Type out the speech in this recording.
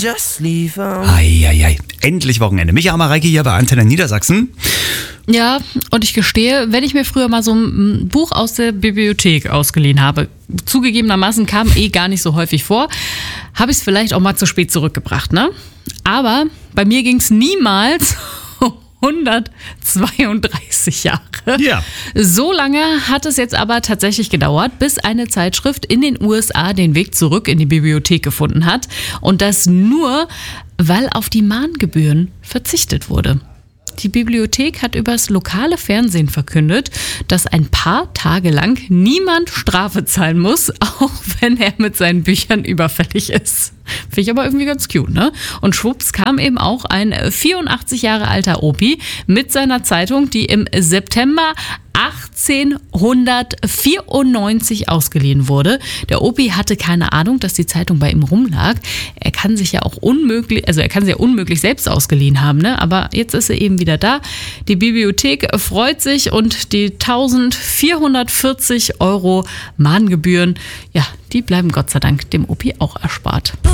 Just leave 'em. Eieiei. Endlich Wochenende. Micha Mareike hier bei Antenne Niedersachsen. Ja, und ich gestehe, wenn ich mir früher mal so ein Buch aus der Bibliothek ausgeliehen habe, zugegebenermaßen kam gar nicht so häufig vor, habe ich es vielleicht auch mal zu spät zurückgebracht, ne? Aber bei mir ging es niemals 132 Jahre. Ja. So lange hat es jetzt aber tatsächlich gedauert, bis eine Zeitschrift in den USA den Weg zurück in die Bibliothek gefunden hat. Und das nur, weil auf die Mahngebühren verzichtet wurde. Die Bibliothek hat übers lokale Fernsehen verkündet, dass ein paar Tage lang niemand Strafe zahlen muss, auch wenn er mit seinen Büchern überfällig ist. Finde ich aber irgendwie ganz cute, ne? Und schwupps kam eben auch ein 84 Jahre alter Opi mit seiner Zeitung, die im September 1894 ausgeliehen wurde. Der Opi hatte keine Ahnung, dass die Zeitung bei ihm rumlag. Er kann sie ja unmöglich selbst ausgeliehen haben, ne? Aber jetzt ist er eben wieder da. Die Bibliothek freut sich und die 1440 € Mahngebühren, ja, die bleiben Gott sei Dank dem Opi auch erspart.